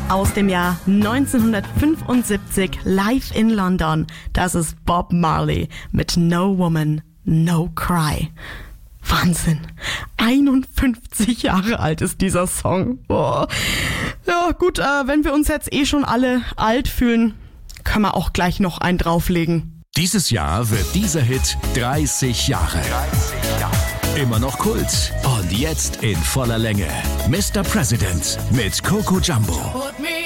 Aus dem Jahr 1975 live in London. Das ist Bob Marley mit No Woman, No Cry. Wahnsinn. 51 Jahre alt ist dieser Song. Boah. Ja gut, wenn wir uns jetzt schon alle alt fühlen, können wir auch gleich noch einen drauflegen. Dieses Jahr wird dieser Hit 30 Jahre. Immer noch Kult und jetzt in voller Länge. Mr. President mit Coco Jumbo.